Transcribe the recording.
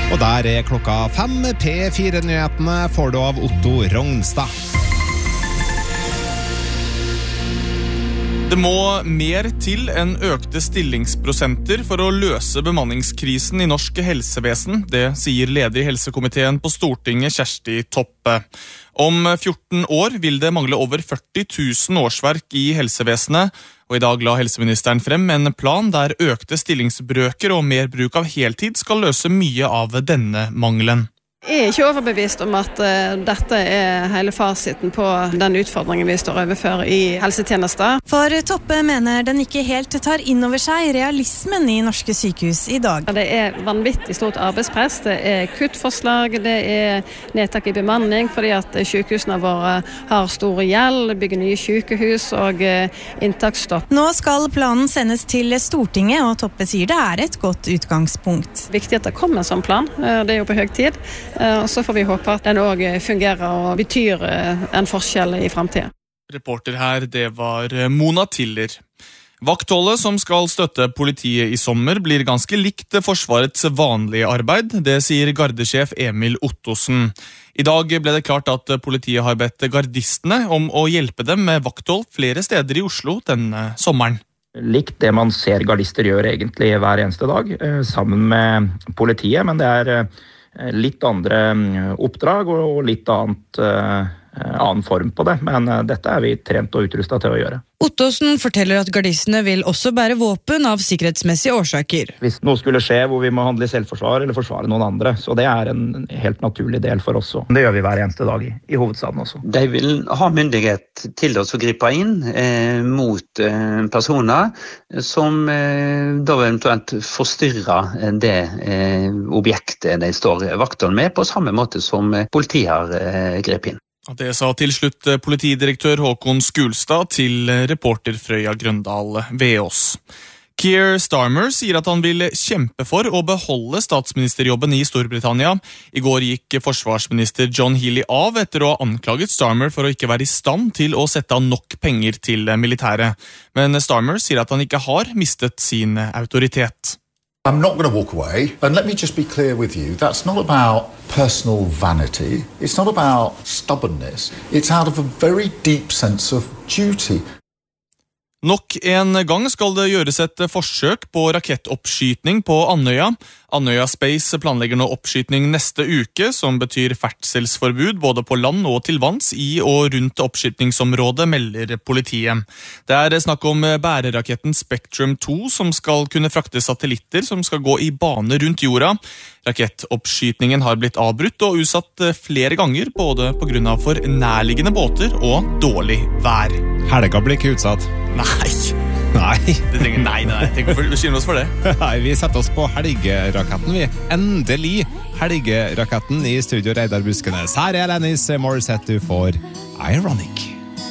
Og der klokka 5. P4-nyhetene får du av Otto Rognstad. Det må mer til enn økte stillingsprosenter for å løse bemanningskrisen i norsk helsevesen. Det sier leder i helsekomiteen på Stortinget, Kjersti Toppe. Om 14 år vil det mangle over 40 000 årsverk i helsevesenet, og i dag la helseministeren frem en plan der økte stillingsbrøker og mer bruk av heltid skal løse mye av denne mangelen. Jeg ikke overbevist om at dette hele fasiten på den utfordringen vi står overfor i helsetjenester. For Toppe mener den ikke helt tar inn over seg realismen i norske sykehus i dag. Det vanvittig stort arbeidspress, det kuttforslag, det nedtak i bemanning fordi at sykehusene våre har store gjeld, bygger nye sykehus og inntaksstopp. Nå skal planen sendes til Stortinget, og Toppe sier det et godt utgangspunkt. Viktig at det kommer en sånn plan, det jo på høy tid. Og så får vi håpe at den også fungerer og betyr en forskjell i fremtiden. Reporter her, det var Mona Tiller. Vaktholdet som skal støtte politiet i sommer blir ganske likt Forsvarets vanlige arbeid, det sier gardesjef Emil Ottosen. I dag ble det klart at politiet har bedt gardistene om å hjelpe dem med vakthold flere steder i Oslo denne sommeren. Likt det man ser gardister gjør egentlig hver eneste dag, sammen med politiet, men det litt andre oppdrag og litt annen form på det, men dette vi trent og utrustet til å gjøre. Ottosen forteller at gardistene vil også bære våpen av sikkerhetsmessige årsaker. Hvis noe skulle skje hvor vi må handle i selvforsvar eller forsvare noen andre, så det en helt naturlig del for oss. Det gjør vi hver eneste dag i hovedstaden også. De vil ha myndighet til å gripe inn mot personer som da eventuelt forstyrrer det objektet de står vakthold med, på samme måte som politiet har grep inn. Det sa til slutt politidirektør Håkon Skulstad til reporter Frøya Grøndal Veås. Keir Starmer sier at han vil kjempe for å beholde statsministerjobben i Storbritannia. I går gikk forsvarsminister John Healey av etter å ha anklaget Starmer for å ikke være i stand til å sette av nok penger til militæret. Men Starmer sier at han ikke har mistet sin autoritet. I'm not going to walk away, and let me just be clear with you, that's not about personal vanity, it's not about stubbornness, it's out of a very deep sense of duty. Nok en gang skal det gjøres et forsøk på rakettoppskytning på Andøya. Andøya Space planlegger nå oppskytning neste uke, som betyr ferdselsforbud både på land og til vanns i og rundt oppskytningsområdet, melder politiet. Det snakk om bæreraketten Spectrum 2, som skal kunne frakte satellitter som skal gå i bane rundt jorda. Rakettoppskytningen har blitt avbrutt og utsatt flere ganger, både på grunn av for nærliggende båter og dårlig vær. Helga blir ikke utsatt. Nei. Det trenger nei. Tenk å bekymre oss for det. Nei, vi setter oss på helgeraketten, vi. Endelig helgeraketten i studio, Reidar Buskenes. Her Lennis Morissette, du får Ironic.